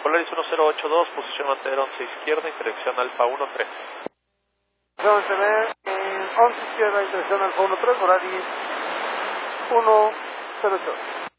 Polaris 1082, posición mantener 11 izquierda, interacción Alfa 13. Vamos a mantener en 11 izquierda, interacción Alfa 13, Polaris 108.